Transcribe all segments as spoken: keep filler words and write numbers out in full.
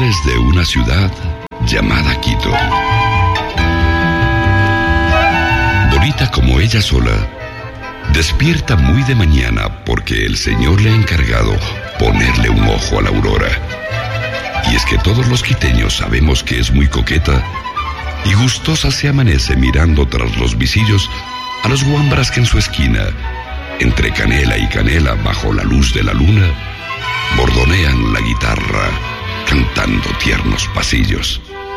contarles de una ciudad llamada Quito. Bonita como ella sola, despierta muy de mañana porque el Señor le ha encargado ponerle un ojo a la aurora. Y es que todos los quiteños sabemos que es muy coqueta y gustosa se amanece mirando tras los visillos a los guambras que en su esquina, entre canela y canela bajo la luz de la luna, bordonean la guitarra cantando tiernos pasillos.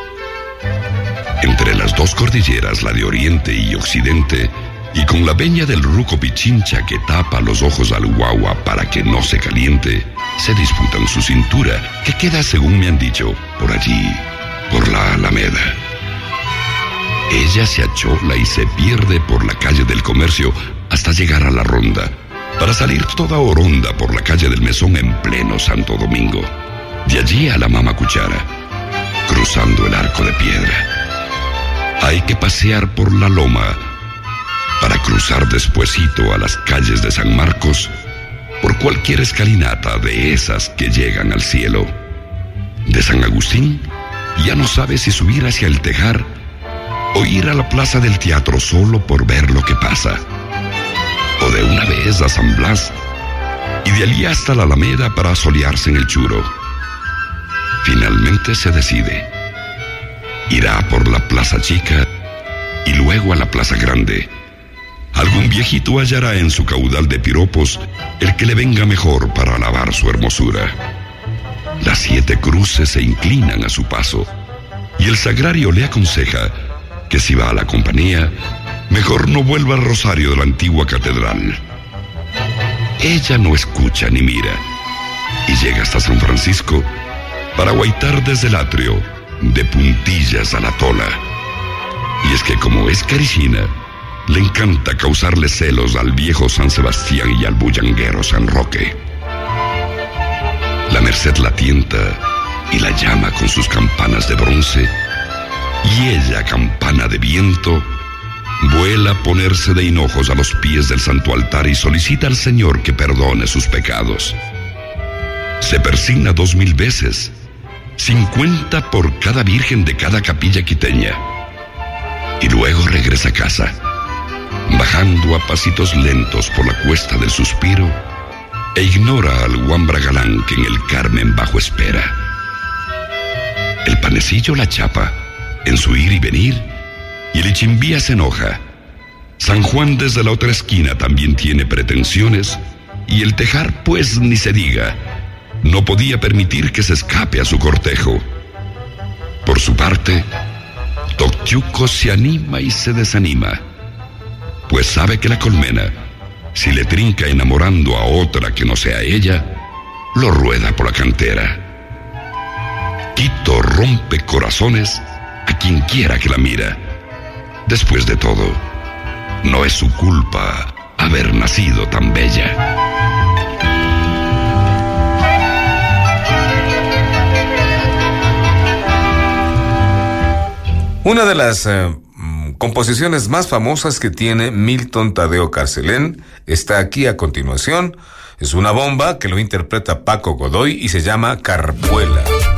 Entre las dos cordilleras, la de Oriente y Occidente, y con la veña del ruco Pichincha que tapa los ojos al guagua para que no se caliente, se disputan su cintura, que queda, según me han dicho, por allí, por la Alameda. Ella se achola y se pierde por la calle del Comercio hasta llegar a la Ronda, para salir toda oronda por la calle del Mesón en pleno Santo Domingo. De allí a la Mama Cuchara, cruzando el Arco de Piedra. Hay que pasear por la Loma para cruzar despuesito a las calles de San Marcos por cualquier escalinata de esas que llegan al cielo. De San Agustín ya no sabe si subir hacia el Tejar o ir a la plaza del teatro solo por ver lo que pasa. O de una vez a San Blas y de allí hasta la Alameda para solearse en el Churo. Finalmente se decide. Irá por la Plaza Chica y luego a la Plaza Grande. Algún viejito hallará en su caudal de piropos el que le venga mejor para alabar su hermosura. Las siete cruces se inclinan a su paso y el sagrario le aconseja que si va a la compañía, mejor no vuelva al rosario de la antigua catedral. Ella no escucha ni mira y llega hasta San Francisco para guaitar desde el atrio de puntillas a la tola. Y es que como es caricina, le encanta causarle celos al viejo San Sebastián y al bullanguero San Roque. La Merced la tienta y la llama con sus campanas de bronce, y ella, campana de viento, vuela a ponerse de hinojos a los pies del santo altar y solicita al Señor que perdone sus pecados. Se persigna dos mil veces, cincuenta por cada virgen de cada capilla quiteña, y luego regresa a casa, bajando a pasitos lentos por la cuesta del suspiro, e ignora al guambra galán que en el Carmen bajo espera. El panecillo la chapa en su ir y venir, y el Ichimbía se enoja. San Juan desde la otra esquina también tiene pretensiones, y el Tejar, pues ni se diga, no podía permitir que se escape a su cortejo. Por su parte, Tocchuco se anima y se desanima, pues sabe que la colmena, si le trinca enamorando a otra que no sea ella, lo rueda por la cantera. Quito rompe corazones a quien quiera que la mira. Después de todo, no es su culpa haber nacido tan bella. Una de las eh, composiciones más famosas que tiene Milton Tadeo Carcelén está aquí a continuación. Es una bomba que lo interpreta Paco Godoy y se llama Carpuela.